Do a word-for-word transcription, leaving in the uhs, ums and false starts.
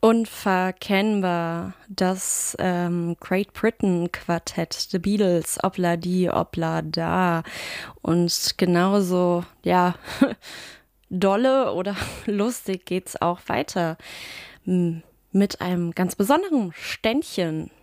Unverkennbar, das ähm, Great Britain Quartett, The Beatles, Obla di, Obla da. Und genauso, ja, dolle oder lustig geht's auch weiter. M- Mit einem ganz besonderen Ständchen.